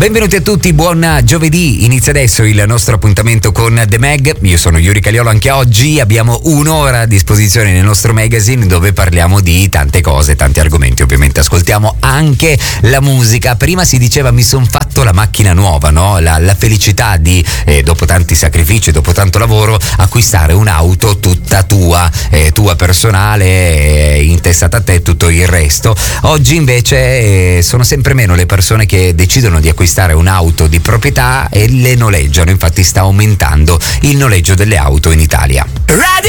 Benvenuti a tutti, buon giovedì. Inizia adesso il nostro appuntamento con The Mag. Io sono Yuri Caliolo, anche oggi abbiamo un'ora a disposizione nel nostro magazine dove parliamo di tante cose, tanti argomenti. Ovviamente ascoltiamo anche la musica. Prima si diceva mi son fatto la macchina nuova, no? La felicità di, dopo tanti sacrifici, dopo tanto lavoro, acquistare un'auto tutta tua personale, intestata a te, tutto il resto. Oggi invece sono sempre meno le persone che decidono di acquistare un'auto di proprietà e le noleggiano. Infatti sta aumentando il noleggio delle auto in Italia. Radio